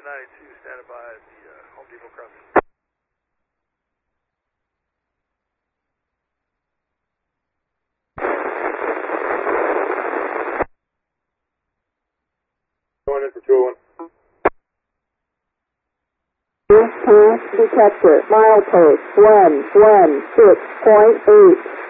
92, standing by at the Home Depot crossing. Going in for 201. Pass detector, milepost 116.8.